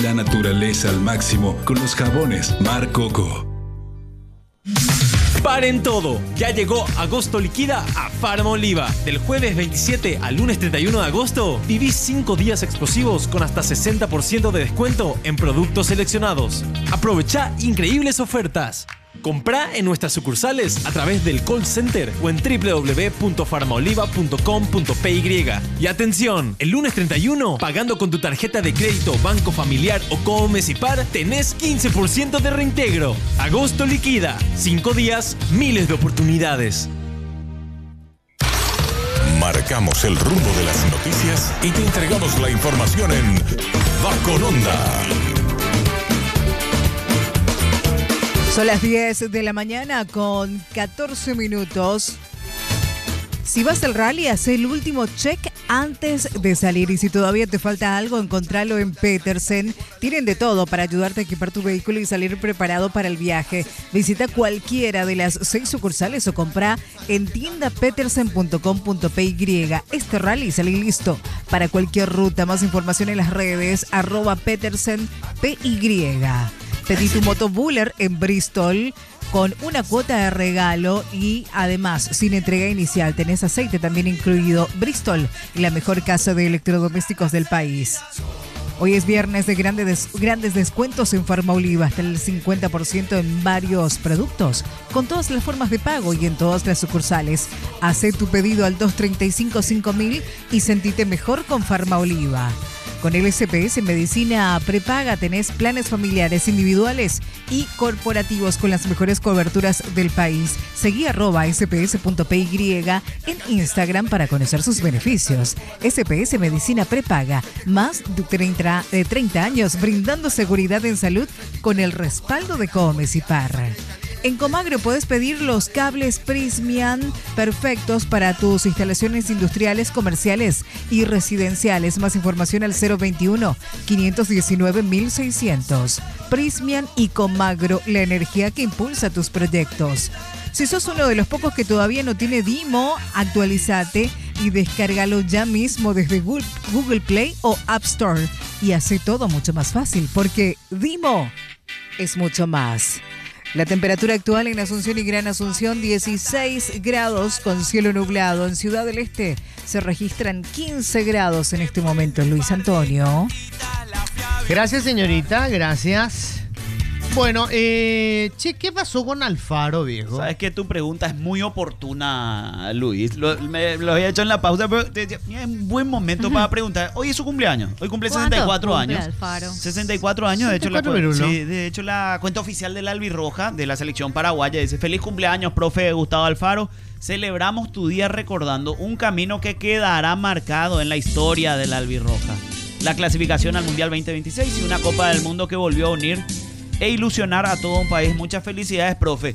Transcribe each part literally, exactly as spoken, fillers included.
La naturaleza al máximo con los jabones Mar Coco. ¡Paren todo! Ya llegó Agosto Liquida a Farmaoliva. Del jueves veintisiete al lunes treinta y uno de agosto, viví cinco días explosivos con hasta sesenta por ciento de descuento en productos seleccionados. Aprovecha increíbles ofertas. Comprá en nuestras sucursales a través del call center o en doble u doble u doble u punto farmaoliva punto com punto p y. Y atención, el lunes treinta y uno, pagando con tu tarjeta de crédito Banco Familiar o Comecipar, tenés quince por ciento de reintegro. Agosto Liquida. Cinco días, miles de oportunidades. Marcamos el rumbo de las noticias y te entregamos la información en Va con Onda. Son las diez de la mañana con catorce minutos. Si vas al rally, haz el último check antes de salir. Y si todavía te falta algo, encontralo en Petersen. Tienen de todo para ayudarte a equipar tu vehículo y salir preparado para el viaje. Visita cualquiera de las seis sucursales o compra en tienda petersen punto com punto p y. Este rally sale listo para cualquier ruta. Más información en las redes, arroba Petersen P Y. Pedí tu moto Buller en Bristol con una cuota de regalo y además sin entrega inicial. Tenés aceite también incluido. Bristol, la mejor casa de electrodomésticos del país. Hoy es viernes de grandes, des- grandes descuentos en Farmaoliva, hasta el cincuenta por ciento en varios productos, con todas las formas de pago y en todas las sucursales. Hacé tu pedido al dos tres cinco cinco mil y sentite mejor con Farmaoliva. Con el S P S Medicina Prepaga tenés planes familiares, individuales y corporativos con las mejores coberturas del país. Seguí arroba s p s punto p y en Instagram para conocer sus beneficios. S P S Medicina Prepaga, más de treinta, de treinta años brindando seguridad en salud con el respaldo de Comecipar. En Comagro puedes pedir los cables Prismian perfectos para tus instalaciones industriales, comerciales y residenciales. Más información al cero veintiuno, quinientos diecinueve, mil seiscientos. Prismian y Comagro, la energía que impulsa tus proyectos. Si sos uno de los pocos que todavía no tiene Dimo, actualízate y descárgalo ya mismo desde Google Play o App Store. Y hace todo mucho más fácil, porque Dimo es mucho más. La temperatura actual en Asunción y Gran Asunción, dieciséis grados con cielo nublado. En Ciudad del Este se registran quince grados en este momento. Luis Antonio. Gracias, señorita, gracias. Bueno, eh, che, ¿qué pasó con Alfaro, viejo? Sabes que tu pregunta es muy oportuna, Luis. Lo, me, lo había hecho en la pausa, pero te, te, es un buen momento uh-huh. para preguntar. Hoy es su cumpleaños. Hoy cumple sesenta y cuatro años. Alfaro? sesenta y cuatro años. De hecho, la, sí, de hecho, la cuenta oficial de la albirroja de la selección paraguaya dice: feliz cumpleaños, profe Gustavo Alfaro. Celebramos tu día recordando un camino que quedará marcado en la historia de la albirroja. La clasificación al Mundial veinte veintiséis y una Copa del Mundo que volvió a unir e ilusionar a todo un país. Muchas felicidades, profe.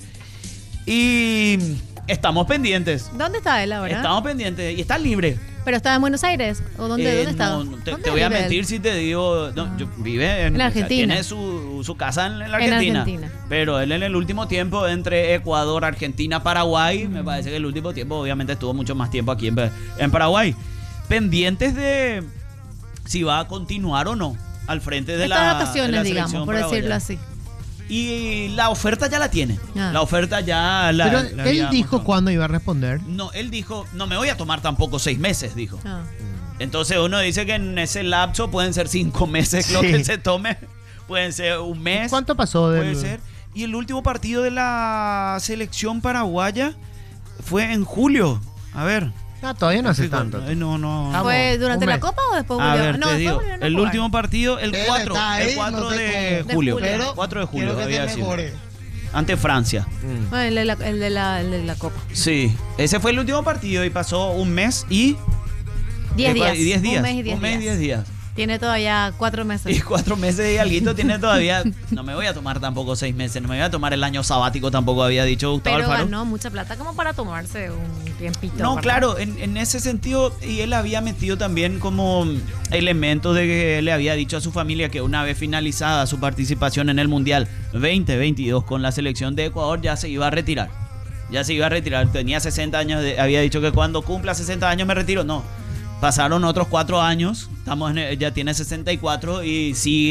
Y estamos pendientes. ¿Dónde está él ahora? Estamos pendientes y está libre. ¿Pero está en Buenos Aires? ¿O dónde, eh, ¿dónde está? No, te, ¿Dónde te voy a vive mentir él? si te digo... No, Ah. yo, vive en, En Argentina. O sea, tiene su, su casa en, en la Argentina. En Argentina. Pero él en el último tiempo, entre Ecuador, Argentina, Paraguay, mm. me parece que el último tiempo obviamente estuvo mucho más tiempo aquí en, en Paraguay. Pendientes de si va a continuar o no al frente de Estas la, vacaciones, de la digamos, selección por paraguaya. decirlo así. Y la oferta ya la tiene. Ah. La oferta ya la... Pero la él había dijo mostrado. cuándo iba a responder. No, él dijo, no me voy a tomar tampoco seis meses, dijo. Ah. Entonces uno dice que en ese lapso pueden ser cinco meses lo Sí. que se tome. Pueden ser un mes. ¿Cuánto pasó del...? Puede ser. Y el último partido de la selección paraguaya fue en julio. A ver. Ah, todavía no hace Sí, tanto. eh, No, no. Vamos, ¿Fue durante un la mes. Copa o después A volvió? ver, no, te después digo. volvió a El jugar. último partido, el Él cuatro. está ahí, El cuatro no sé de cómo. julio. De julio. Pero cuatro de julio quiero que había te sido. mejores. Ante Francia. Mm. Ah, el, de la, el, de la, el de la Copa. Sí. Ese fue el último partido y pasó un mes y... Diez días. Y diez días. Un mes y diez Un mes y días. diez días. Tiene todavía cuatro meses. Y cuatro meses y alguito tiene todavía. No me voy a tomar tampoco seis meses. No me voy a tomar el año sabático tampoco, había dicho Gustavo Pero Alfaro. ganó mucha plata como para tomarse un tiempito. No, ¿verdad? claro, en, en ese sentido, y él había metido también como elementos de que le había dicho a su familia que una vez finalizada su participación en el Mundial veinte veintidós con la selección de Ecuador ya se iba a retirar. Ya se iba a retirar. Tenía sesenta años, de- había dicho que cuando cumpla sesenta años me retiro. No. Pasaron otros cuatro años, estamos en- ya tiene sesenta y cuatro y sigue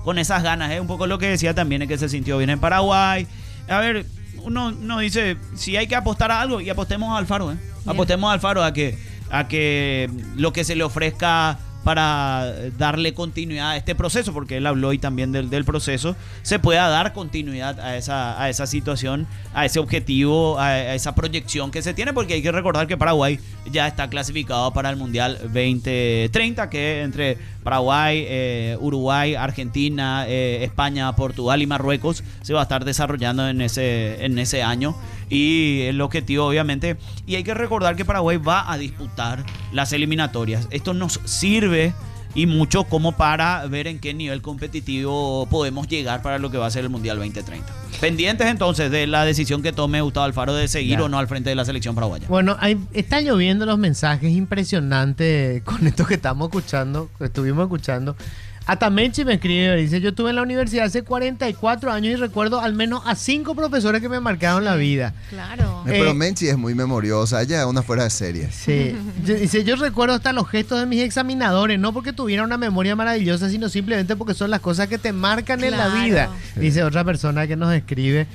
con esas ganas. Es ¿eh? un poco lo que decía también, es que se sintió bien en Paraguay. A ver, uno, uno dice, si hay que apostar a algo, y apostemos a Alfaro, ¿eh? Apostemos a Alfaro a que, a que lo que se le ofrezca para darle continuidad a este proceso, porque él habló hoy también del, del proceso, se pueda dar continuidad a esa, a esa situación, a ese objetivo, a, a esa proyección que se tiene, porque hay que recordar que Paraguay ya está clasificado para el Mundial veinte treinta, que entre Paraguay, eh, Uruguay, Argentina, eh, España, Portugal y Marruecos se va a estar desarrollando en ese, en ese año. Y el objetivo, obviamente, y hay que recordar que Paraguay va a disputar las eliminatorias. Esto nos sirve y mucho como para ver en qué nivel competitivo podemos llegar para lo que va a ser el Mundial veinte treinta. Pendientes entonces de la decisión que tome Gustavo Alfaro de seguir ya. o no al frente de la selección paraguaya. Bueno, hay, están lloviendo los mensajes impresionantes con esto que estamos escuchando, que estuvimos escuchando. Hasta Menchi me escribe, dice, yo estuve en la universidad hace cuarenta y cuatro años y recuerdo al menos a cinco profesores que me marcaron la vida. Claro. Eh, pero Menchi es muy memoriosa, ella es una fuera de serie. Sí. Yo, dice, yo recuerdo hasta los gestos de mis examinadores, no porque tuviera una memoria maravillosa, sino simplemente porque son las cosas que te marcan claro. en la vida. Dice otra persona que nos escribe.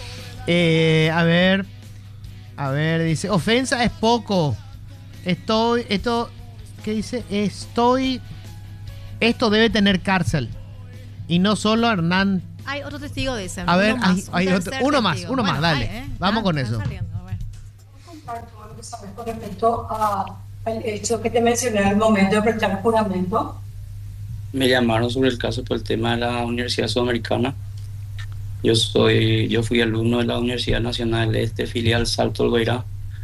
Eh, a ver, a ver, dice, ofensa es poco. Estoy, esto, ¿qué dice? Estoy... Esto debe tener cárcel. Y no solo Hernán. Hay otro testigo de ese. A ver, uno hay, más, hay un otro, uno más, uno bueno, más, dale. hay, ¿eh? Vamos ah, con eso. Saliendo, a ver. Comparto algo que sabes con respecto al hecho que te mencioné al momento de prestar juramento. Me llamaron sobre el caso por el tema de la Universidad Sudamericana. Yo soy, yo fui alumno de la Universidad Nacional del Este, filial Salto del Guairá.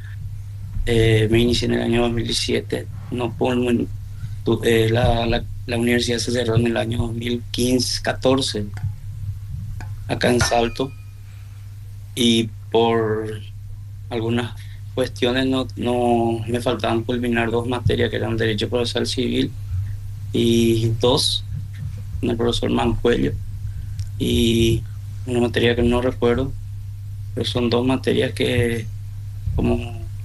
Eh, me inicié en el año dos mil diecisiete. No por eh, la, la La universidad se cerró en el año dos mil quince catorce acá en Salto, y por algunas cuestiones no, no me faltaban culminar dos materias que eran Derecho Procesal Civil y dos con el profesor Mancuello, y una materia que no recuerdo, pero son dos materias que como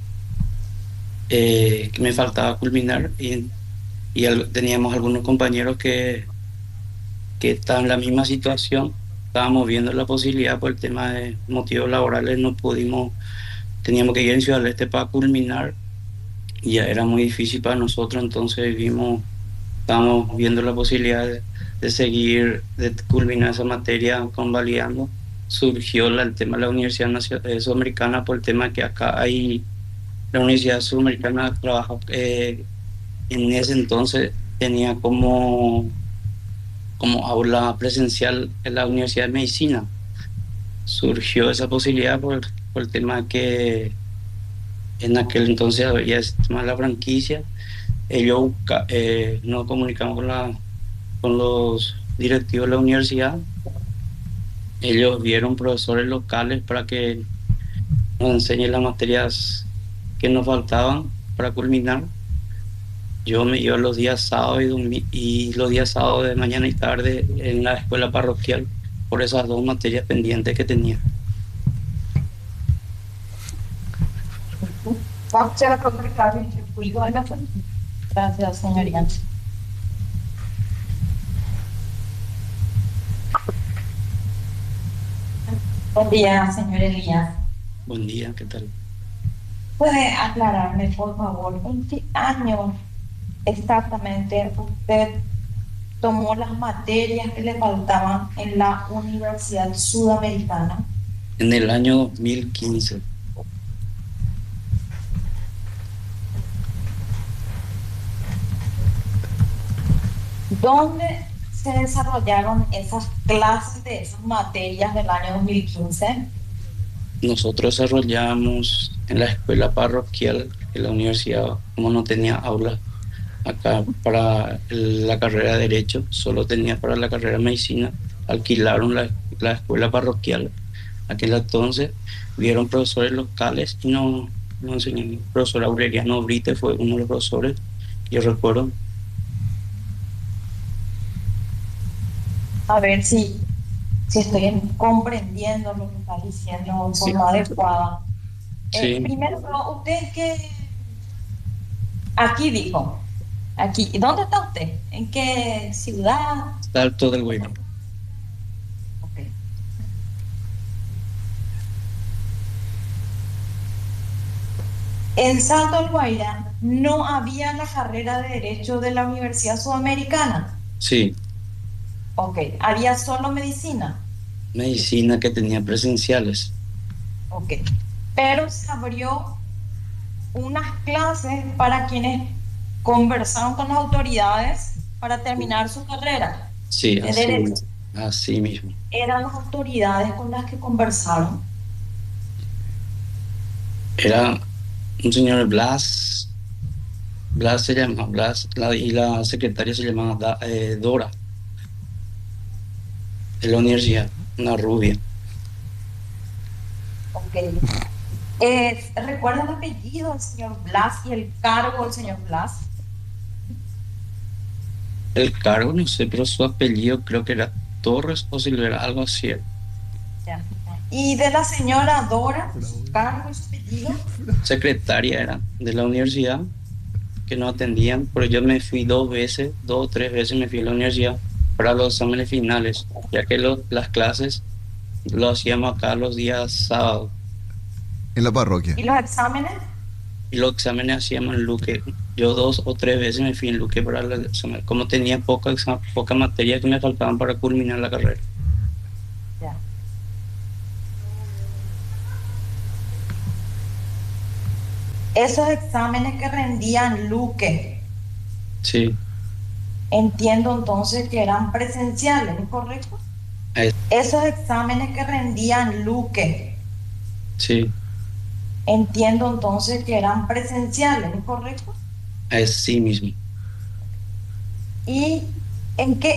eh, que me faltaba culminar, y y al, teníamos algunos compañeros que, que estaban en la misma situación. Estábamos viendo la posibilidad por el tema de motivos laborales, no pudimos, teníamos que ir en Ciudad del Este para culminar, y ya era muy difícil para nosotros, entonces vimos, estábamos viendo la posibilidad de, de seguir, de culminar esa materia convalidando. Surgió la, el tema de la Universidad Nacional, Sudamericana, por el tema que acá hay, la Universidad Sudamericana trabaja, eh, en ese entonces tenía como, como aula presencial en la Universidad de Medicina. Surgió esa posibilidad por, por el tema que en aquel entonces había el tema de la franquicia. Ellos eh, nos comunicamos con, la, con los directivos de la universidad. Ellos vieron profesores locales para que nos enseñen las materias que nos faltaban para culminar. Yo me iba los días sábados y, domi- y los días sábados de mañana y tarde en la escuela parroquial por esas dos materias pendientes que tenía. Gracias, señoría. Buen día, señor Elías. Buen día, ¿qué tal? ¿Puede aclararme, por favor, en qué año exactamente usted tomó las materias que le faltaban en la Universidad Sudamericana? En el año dos mil quince. ¿Dónde se desarrollaron esas clases de esas materias del año dos mil quince? Nosotros desarrollamos en la escuela parroquial de la universidad, como no tenía aulas acá para la carrera de Derecho, solo tenía para la carrera de Medicina, alquilaron la, la escuela parroquial. Aquel entonces vieron profesores locales y no, no enseñaron. El profesor Aureliano Brite fue uno de los profesores, yo recuerdo. A ver si, si estoy comprendiendo lo que está diciendo de forma sí. adecuada. Sí. Eh, primero, usted que aquí dijo, aquí, ¿dónde está usted? ¿En qué ciudad? Salto del Guairá. En Salto del Guairá no había la carrera de Derecho de la Universidad Sudamericana. Sí, Ok, había solo medicina. medicina que tenía presenciales. Ok, pero se abrió unas clases para quienes conversaron con las autoridades para terminar su carrera Sí, de así, Derecho. así mismo. Eran las autoridades con las que conversaron. Era un señor Blas, Blas se llama, Blas, la- y la secretaria se llamaba Da- eh, Dora, de la universidad, una rubia. Ok. Eh, ¿recuerda el apellido del señor Blas y el cargo del señor Blas? El cargo, no sé, pero su apellido creo que era Torres o Silvera, algo así. Ya. Y de la señora Dora, su cargo y su apellido. Secretaria era de la universidad, que no atendían, pero yo me fui dos veces, dos o tres veces me fui a la universidad para los exámenes finales, ya que lo- las clases lo hacíamos acá los días sábados En la parroquia. ¿Y los exámenes? y los exámenes hacíamos en Luque. Yo dos o tres veces me fui en Luque para los exámenes, como tenía poca, exa- poca materia que me faltaban para culminar la carrera. Ya. Esos exámenes que rendían Luque, Sí, entiendo entonces que eran presenciales, ¿es correcto? es- Esos exámenes que rendían Luque, sí, entiendo entonces que eran presenciales, ¿es correcto? así mismo. ¿Y en qué